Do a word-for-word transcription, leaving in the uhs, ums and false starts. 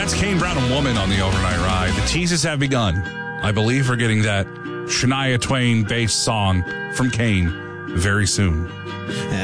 That's Kane Brown and Woman on the Overnight Ride. The teases have begun. I believe we're getting that Shania Twain-based song from Kane very soon.